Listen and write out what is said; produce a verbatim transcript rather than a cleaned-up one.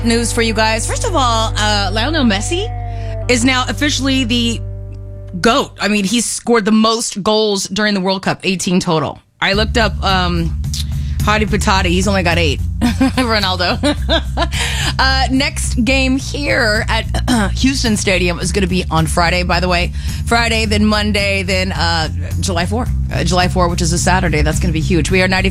News for you guys. First of all, uh, Lionel Messi is now officially the GOAT. I mean, he's scored the most goals during the World Cup, eighteen total. I looked up um, Hadi Patati. He's only got eight. Ronaldo. uh, next game here at uh, Houston Stadium is going to be on Friday, by the way. Friday, then Monday, then uh, July fourth. Uh, July fourth, which is a Saturday. That's going to be huge. We are ninety.